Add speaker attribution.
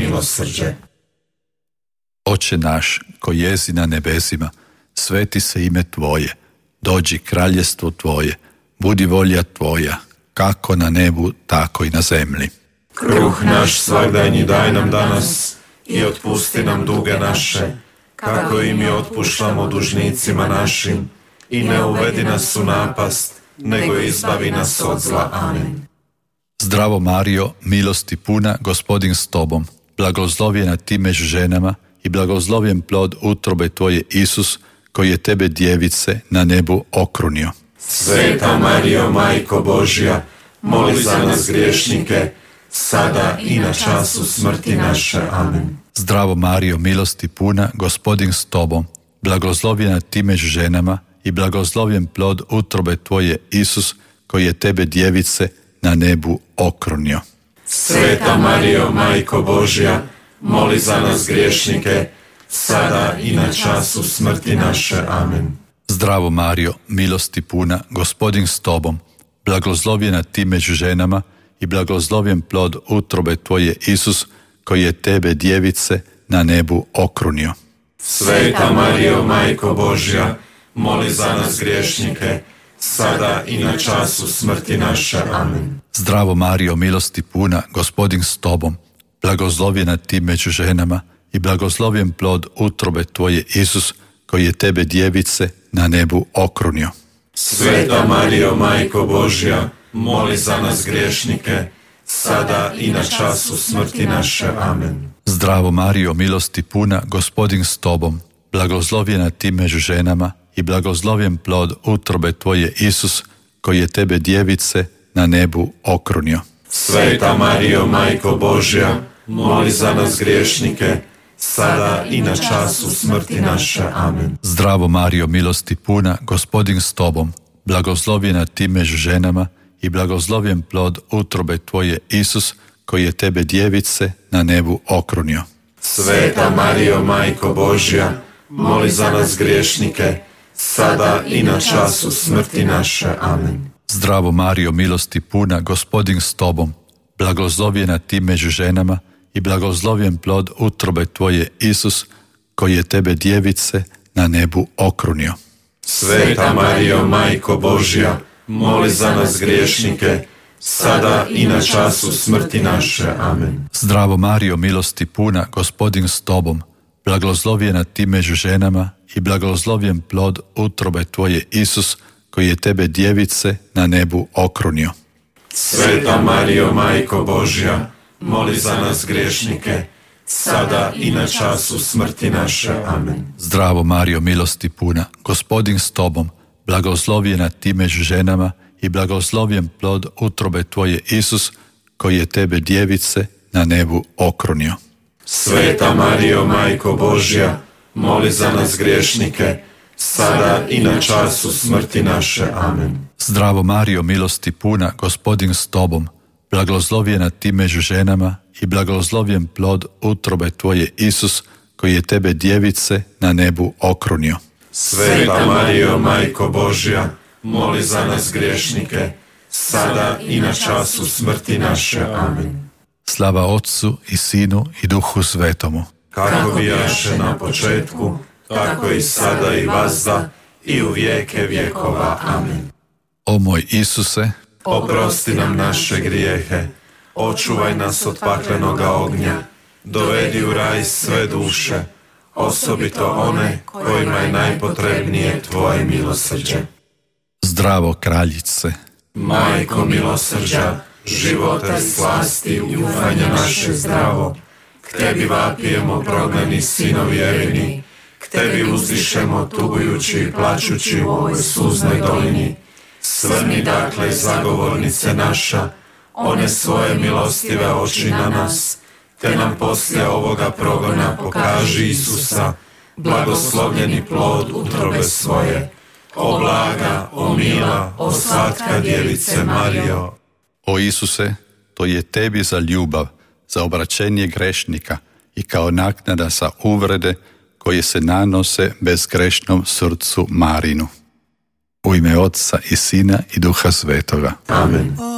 Speaker 1: milosrđe.
Speaker 2: Oče naš, koji jesi na nebesima, sveti se ime Tvoje, dođi kraljestvo Tvoje, budi volja Tvoja, kako na nebu, tako i na zemlji.
Speaker 1: Kruh naš svagdanji daj nam danas i otpusti nam duge naše, kako i mi otpuštamo dužnicima našim, i ne uvedi nas u napast, nego izbavi nas od zla. Amen.
Speaker 2: Zdravo Marijo, milosti puna, Gospodin s Tobom, blagoslovljena ti među ženama i blagoslovljen plod utrobe Tvoje, Isus, koji je Tebe, djevice, na nebu okrunio.
Speaker 1: Sveta Marijo, Majko Božja, moli za nas griješnike, sada i na času smrti naše. Amen.
Speaker 2: Zdravo Marijo, milosti puna, Gospodin s Tobom, blagoslovljena ti među ženama i blagoslovljen plod utrobe Tvoje, Isus, koji je Tebe, djevice, na nebu okrunio.
Speaker 1: Sveta Marijo, Majko Božja, moli za nas griješnike, sada i na času smrti naše. Amen.
Speaker 2: Zdravo Marijo, milosti puna, Gospodin s Tobom, blagoslovljena ti među ženama i blagoslovljen plod utrobe Tvoje, Isus, koji je Tebe, djevice, na nebu okrunio.
Speaker 1: Sveta Marijo, Majko Božja, moli za nas griješnike, sada i na času smrti naše. Amen.
Speaker 2: Zdravo Marijo, milosti puna, Gospodin s Tobom, blagoslovljena ti među ženama i blagoslovljen plod utrobe Tvoje, Isus, koji je Tebe, djevice, na nebu okrunio.
Speaker 1: Sveta Marijo, Majko Božja, moli za nas griješnike, sada i na času smrti naše. Amen.
Speaker 2: Zdravo Marijo, milosti puna, Gospodin s Tobom, blagoslovljena ti među ženama i blagoslovljen plod utrobe Tvoje, Isus, koji je Tebe, djevice, na nebu okrunio.
Speaker 1: Sveta Marijo, Majko Božja, moli za nas griješnike, sada i na času smrti naše. Amen.
Speaker 2: Zdravo Marijo, milosti puna, Gospodin s Tobom, blagoslovljena ti među ženama i blagoslovljen plod utrobe Tvoje, Isus, koji je Tebe, djevice, na nebu okrunio.
Speaker 1: Sveta Marijo, Majko Božja, moli za nas griješnike, sada i na času smrti naše. Amen.
Speaker 2: Zdravo Marijo, milosti puna, Gospodin s Tobom, blagoslovljena ti među ženama i blagoslovljen plod utrobe Tvoje, Isus, koji je Tebe, djevice, na nebu okrunio.
Speaker 1: Sveta Marijo, Majko Božja, moli za nas griješnike, sada i na času smrti naše. Amen.
Speaker 2: Zdravo Marijo, milosti puna, Gospodin s Tobom, blagoslovljena ti među ženama i blagoslovljen plod utrobe Tvoje, Isus, koji je Tebe, djevice, na nebu okrunio.
Speaker 1: Sveta Marijo, Majko Božja, moli za nas griješnike, sada i na času smrti naše. Amen.
Speaker 2: Zdravo Marijo, milosti puna, Gospodin s Tobom, blagoslovljena ti među ženama i blagoslovljen plod utrobe Tvoje, Isus, koji je Tebe, djevice, na nebu okrunio.
Speaker 1: Sveta Marijo, Majko Božja, moli za nas griješnike, sada i na času smrti naše. Amen.
Speaker 2: Zdravo Marijo, milosti puna, Gospodin s Tobom, blagoslovljena ti među ženama i blagoslovljen plod utrobe Tvoje, Isus, koji je Tebe, djevice, na nebu okrunio.
Speaker 1: Sveta Marijo, Majko Božja, moli za nas griješnike, sada i na času smrti naše. Amen.
Speaker 2: Slava Otcu i Sinu i Duhu Svetomu,
Speaker 1: kako bijaše na početku, tako i sada i vazda i u vijeke vjekova. Amen.
Speaker 2: O moj Isuse,
Speaker 1: oprosti nam naše grijehe, očuvaj nas od paklenoga ognja, dovedi u raj sve duše, osobito one kojima je najpotrebnije Tvoje milosrđe.
Speaker 2: Zdravo Kraljice,
Speaker 1: Majko milosrđa, života i slasti i ufanja naše zdravo, k Tebi vapijemo prognani sinovi Evini, k Tebi uzdišemo tugujući i plačući u ovoj suznoj dolini. Svrni dakle, zagovornice naša, one svoje milostive oči na nas, te nam poslije ovoga progona pokaži Isusa, blagoslovljeni plod utrobe svoje. O blaga, o mila, o slatka djevice Marijo.
Speaker 2: O Isuse, to je Tebi za ljubav, za obraćenje grešnika i kao naknada za uvrede koje se nanose bezgrešnom srcu Marinu. U ime Otca i Sina i Duha Svetoga.
Speaker 1: Amen.